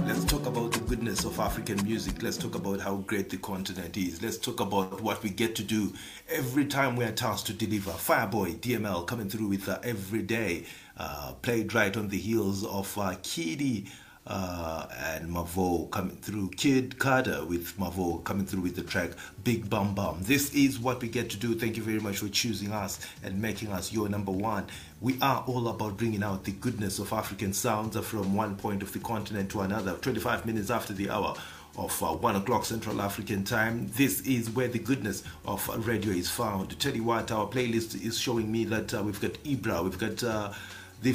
Let's talk about the goodness of African music. Let's talk about how great the continent is. Let's talk about what we get to do every time we are tasked to deliver. Fireboy, DML coming through with Every Day, played right on the heels of Kiddy and Mavo coming through. Kid Carter with Mavo coming through with the track Big Bum Bum. This is what we get to do. Thank you very much for choosing us and making us your number one. We are all about bringing out the goodness of African sounds from one point of the continent to another. 25 minutes after the hour of 1 o'clock Central African time. This is where the goodness of radio is found. To tell you what, our playlist is showing me that we've got Ibra, we've got the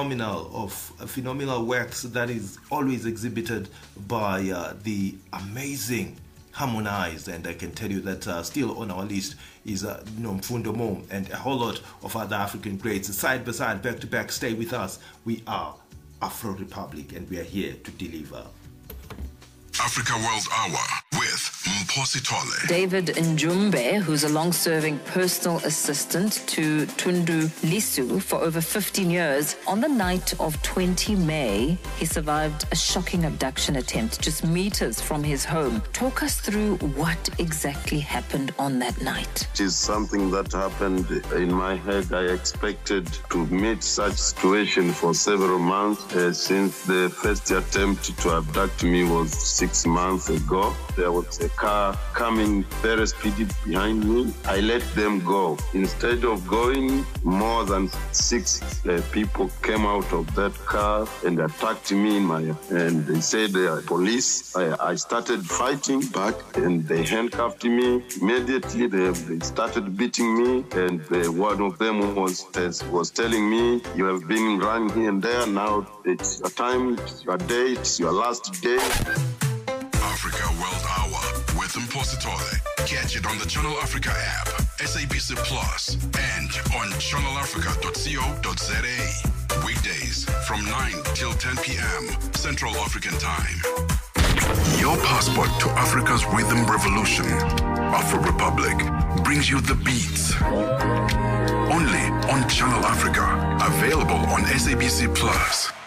phenomenal works that is always exhibited by the amazing Harmonize, and I can tell you that still on our list is Nomfundo Mo and a whole lot of other African greats. Side by side, back to back, stay with us. We are Afro Republic and we are here to deliver. Africa World Hour with Mposi Tole. David Njumbe, who's a long-serving personal assistant to Tundu Lisu for over 15 years, on the night of 20 May, he survived a shocking abduction attempt just meters from his home. Talk us through what exactly happened on that night. It is something that happened in my head. I expected to meet such situation for several months since the first attempt to abduct me was 6 months ago. There was a car coming very speedy behind me. I let them go. Instead of going, more than 6 people came out of that car and attacked me and they said police. I started fighting back and they handcuffed me. Immediately they started beating me, and one of them was telling me, you have been running here and there, now it's your time, it's your day, it's your last day. Africa World Hour with Mposi Tole. Catch it on the Channel Africa app, SABC Plus, and on channelafrica.co.za. Weekdays from 9 till 10 p.m. Central African Time. Your passport to Africa's rhythm revolution. Afro Republic brings you the beats. Only on Channel Africa. Available on SABC Plus.